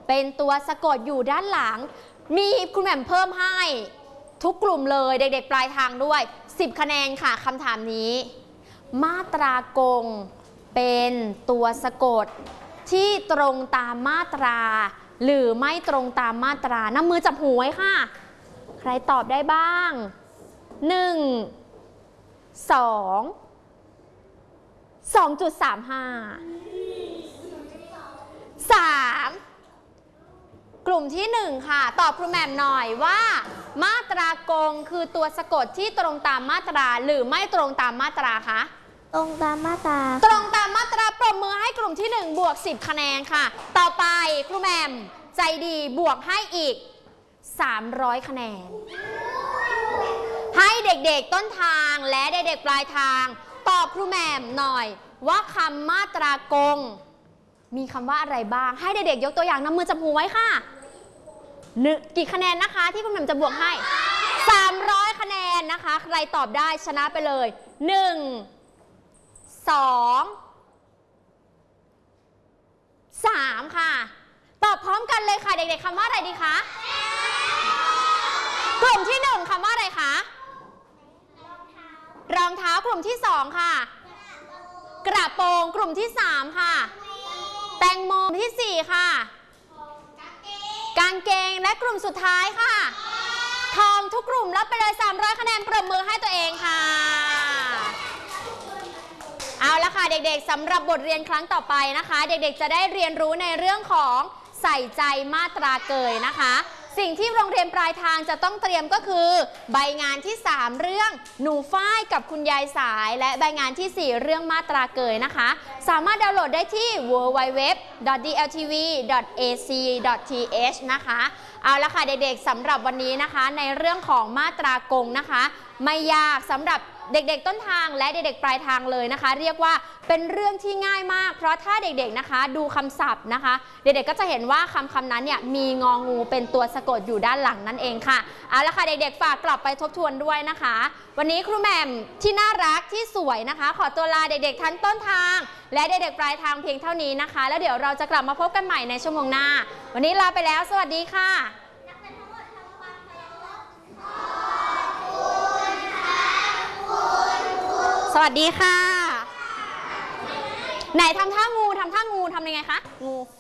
เป็นตัวสะกดอยู่ด้านหลังมีคุณแหม่มเพิ่มให้ทุกกลุ่มเลยเด็กๆปลายทางด้วย10 คะแนนค่ะคำถามนี้มาตรากงเป็นตัวสะกดที่ตรงตามมาตราหรือไม่ตรงตามมาตรานำมือจับหูไว้ค่ะใครตอบได้บ้าง1 2 2.35 3กลุ่มที่1ค่ะตอบครูแหม่มหน่อยว่ามาตรากงคือตัวสะกดที่ตรงตามมาตราหรือไม่ตรงตามมาตราคะตรงตามมาตราตรงตามมาตราปรบมือให้กลุ่มที่1บวก10 คะแนนค่ะต่อไปครูแหม่มใจดีบวกให้อีก300 คะแนนให้เด็กๆต้นทางและเด็กๆปลายทางตอบครูแหม่มหน่อยว่าคำมาตรากงมีคำว่าอะไรบ้างให้เด็กๆยกตัวอย่างนำมือจับหูไว้ค่ะกี่คะแนนนะคะที่คุณแหม่มจะบวกให้300 คะแนนนะคะใครตอบได้ชนะไปเลย1 2 3ค่ะตอบพร้อมกันเลยค่ะเด็กๆคำว่าอะไรดีคะกลุ่มที่1คำว่าอะไรคะรองเท้ากลุ่มที่2ค่ะกระโปรงกลุ่มที่3ค่ะแตงโมที่4ค่ะกางเกงและกลุ่มสุดท้ายค่ะทองทุกกลุ่มรับไปเลย300 คะแนนปรบมือให้ตัวเองค่ะเอาละค่ะเด็กๆสำหรับบทเรียนครั้งต่อไปนะคะเด็กๆจะได้เรียนรู้ในเรื่องของใส่ใจมาตราเกยนะคะสิ่งที่โรงเรียนปลายทางจะต้องเตรียมก็คือใบงานที่3เรื่องหนูฝ้ายกับคุณยายสายและใบงานที่4เรื่องมาตราเกยนะคะสามารถดาวน์โหลดได้ที่ www.dltv.ac.th นะคะเอาละค่ะเด็กๆสำหรับวันนี้นะคะในเรื่องของมาตรากงนะคะไม่ยากสำหรับเด็กๆต้นทางและเด็กๆปลายทางเลยนะคะเรียกว่าเป็นเรื่องที่ง่ายมากเพราะถ้าเด็กๆนะคะดูคำศัพท์นะคะเด็กๆก็จะเห็นว่าคำนั้นเนี่ยมีงองูเป็นตัวสะกดอยู่ด้านหลังนั่นเองค่ะเอาละค่ะเด็กๆฝากกลับไปทบทวนด้วยนะคะวันนี้ครูแหม่มที่น่ารักที่สวยนะคะขอตัวลาเด็กๆทั้งต้นทางและเด็กๆปลายทางเพียงเท่านี้นะคะแล้วเดี๋ยวเราจะกลับมาพบกันใหม่ในชั่วโมงหน้าวันนี้ลาไปแล้วสวัสดีค่ะสวัสดีค่ะไหนทำท่างูทำยังไงคะงู